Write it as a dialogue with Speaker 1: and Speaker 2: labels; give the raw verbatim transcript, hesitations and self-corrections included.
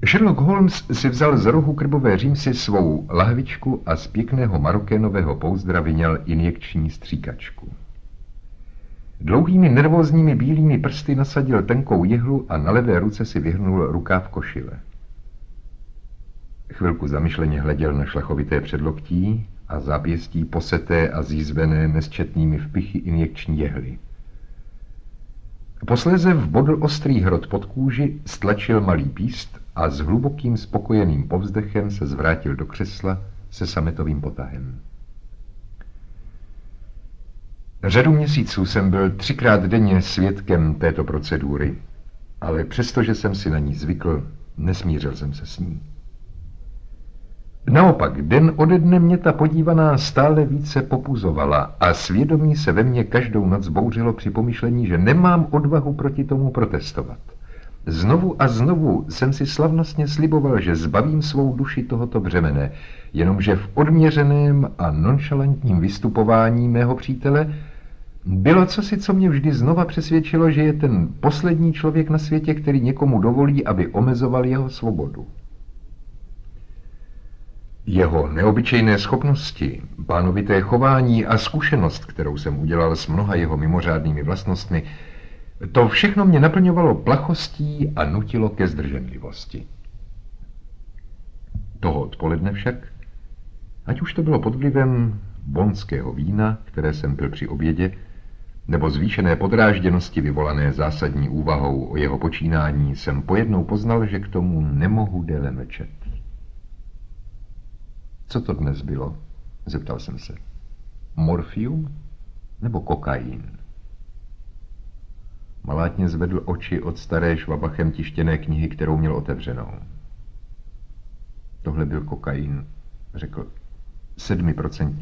Speaker 1: Sherlock Holmes si vzal z rohu krbové římsy svou lahvičku a z pěkného marokénového pouzdra vyňal injekční stříkačku. Dlouhými nervózními bílými prsty nasadil tenkou jehlu a na levé ruce si vyhrnul rukáv košile. Chvilku zamyšleně hleděl na šlachovité předloktí a zápěstí poseté a zízvené nesčetnými vpichy injekční jehly. Posléze vbodl ostrý hrot pod kůži, stlačil malý píst a s hlubokým spokojeným povzdechem se zvrátil do křesla se sametovým potahem. Řadu měsíců jsem byl třikrát denně svědkem této procedury, ale přestože jsem si na ní zvykl, nesmířil jsem se s ní. Naopak, den ode dne mě ta podívaná stále více popuzovala a svědomí se ve mně každou noc bouřilo při pomyšlení, že nemám odvahu proti tomu protestovat. Znovu a znovu jsem si slavnostně sliboval, že zbavím svou duši tohoto břemene, jenomže v odměřeném a nonšalantním vystupování mého přítele bylo cosi, co mě vždy znova přesvědčilo, že je ten poslední člověk na světě, který někomu dovolí, aby omezoval jeho svobodu. Jeho neobyčejné schopnosti, pánovité chování a zkušenost, kterou jsem udělal s mnoha jeho mimořádnými vlastnostmi, to všechno mě naplňovalo plachostí a nutilo ke zdrženlivosti. Toho odpoledne však, ať už to bylo pod vlivem bonského vína, které jsem pil při obědě, nebo zvýšené podrážděnosti vyvolané zásadní úvahou o jeho počínání, jsem pojednou poznal, že k tomu nemohu déle mlčet. Co to dnes bylo? Zeptal jsem se. Morfium nebo kokain? Malátně zvedl oči od staré švabachem tištěné knihy, kterou měl otevřenou. Tohle byl kokain, řekl sedmi procent.